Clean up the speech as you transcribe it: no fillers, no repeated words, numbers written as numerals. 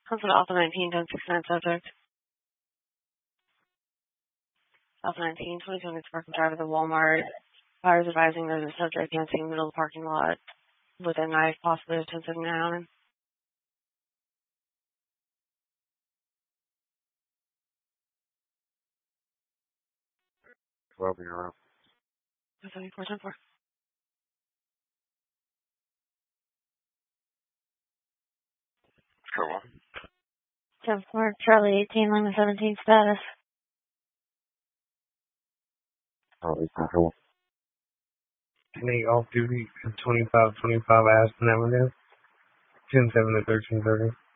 Comes with Alpha 19, 1069 subject. Alpha 19, 22 minutes parking drive at the Walmart. Fires advising there's a subject dancing in the middle of the parking lot with a knife, possibly attempting down. 12 in a row. 74, 10-4. Trouble. 10-4, Charlie 18, Lima 17, status. Charlie, control. 10-8 off duty, 25-25 Aston Avenue, 10-7 to 1330.